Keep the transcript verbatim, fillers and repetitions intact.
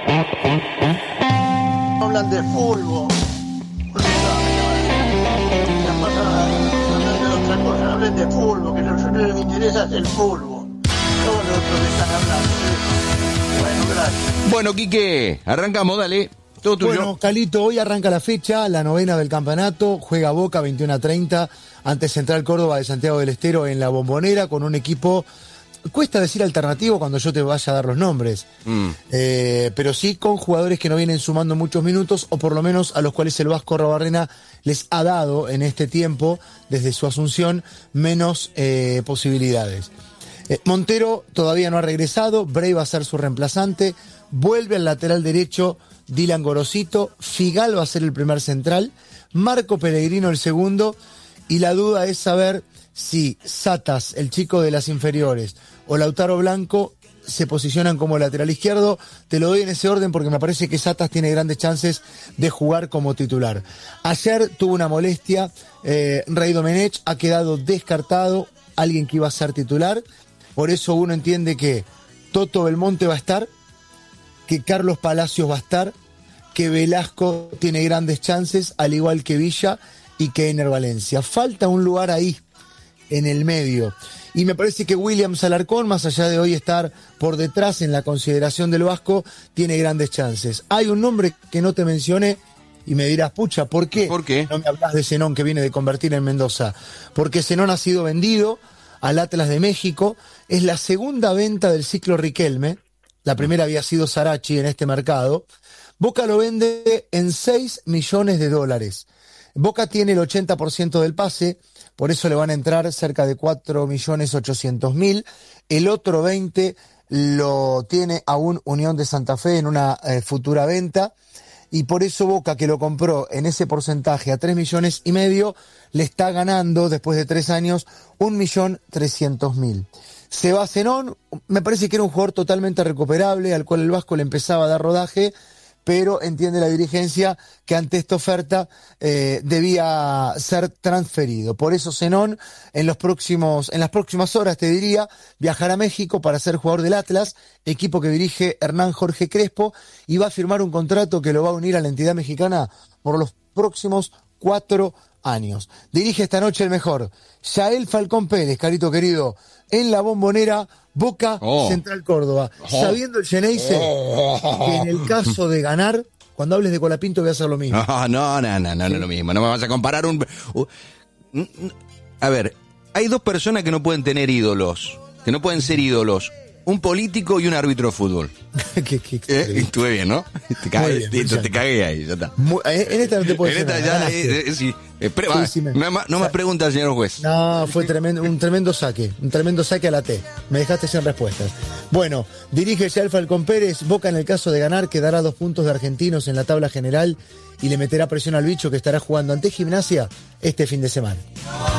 Hablan de fútbol. Otra cosa, hablen de fútbol, que a nosotros nos interesa el fútbol. Todos los otros están hablando. Bueno, gracias. Bueno, Quique, arrancamos, dale. Todo tuyo. Bueno, Calito, hoy arranca la fecha, la novena del campeonato, juega Boca veintiuno a treinta ante Central Córdoba de Santiago del Estero en la Bombonera con un equipo, cuesta decir alternativo cuando yo te vaya a dar los nombres, mm. eh, pero sí con jugadores que no vienen sumando muchos minutos o por lo menos a los cuales el Vasco Arruabarrena les ha dado en este tiempo, desde su asunción, menos eh, posibilidades. Eh, Montero todavía no ha regresado, Bray va a ser su reemplazante, vuelve al lateral derecho Dylan Gorosito, Figal va a ser el primer central, Marco Pellegrino el segundo, y la duda es saber si Satas, el chico de las inferiores, o Lautaro Blanco se posicionan como lateral izquierdo. Te lo doy en ese orden porque me parece que Satas tiene grandes chances de jugar como titular. Ayer tuvo una molestia, eh, Rey Domenech ha quedado descartado, alguien que iba a ser titular, por eso uno entiende que Toto Belmonte va a estar, que Carlos Palacios va a estar, que Velasco tiene grandes chances, al igual que Villa y que Ener Valencia. Falta un lugar ahí, en el medio. Y me parece que Williams Alarcón, más allá de hoy estar por detrás en la consideración del Vasco, tiene grandes chances. Hay un nombre que no te mencioné y me dirás, pucha, ¿por qué? ¿Por qué? No me hablas de Zenón que viene de convertir en Mendoza. Porque Zenón ha sido vendido al Atlas de México. Es la segunda venta del ciclo Riquelme. La primera había sido Sarachi en este mercado. Boca lo vende en seis millones de dólares. Boca tiene el ochenta por ciento del pase, por eso le van a entrar cerca de cuatro millones ochocientos mil. El otro veinte lo tiene aún Unión de Santa Fe en una eh, futura venta. Y por eso Boca, que lo compró en ese porcentaje a tres millones y medio, le está ganando después de tres años un millón trescientos mil. Se va Zenón, me parece que era un jugador totalmente recuperable, al cual el Vasco le empezaba a dar rodaje, pero entiende la dirigencia que ante esta oferta eh, debía ser transferido. Por eso Zenón en los próximos, en las próximas horas, te diría, viajará a México para ser jugador del Atlas, equipo que dirige Hernán Jorge Crespo, y va a firmar un contrato que lo va a unir a la entidad mexicana por los próximos cuatro años. Dirige esta noche el mejor, Yael Falcón Pérez, Carito querido, en la Bombonera, Boca, oh. Central Córdoba. Oh. Sabiendo el Geneise oh. que en el caso de ganar, cuando hables de Colapinto voy a hacer lo mismo. No, no, no, no, no, ¿sí? No es lo mismo. No me vas a comparar un... A ver, hay dos personas que no pueden tener ídolos, que no pueden ser ídolos. Un político y un árbitro de fútbol. ¿Qué, qué, qué, eh, estuve bien, ¿no? Te cagué, bien, te, te cagué ahí, ya está. Muy, en esta no te puedo decir. En esta ya, eh, eh, sí. Eh, pre- sí, sí me... No, no o sea, me pregunta, señor juez. No, fue tremendo, un tremendo saque. Un tremendo saque a la T. Me dejaste sin respuestas. Bueno, dirige ya Falcón Pérez. Boca, en el caso de ganar, quedará dos puntos de Argentinos en la tabla general y le meterá presión al bicho, que estará jugando ante Gimnasia este fin de semana.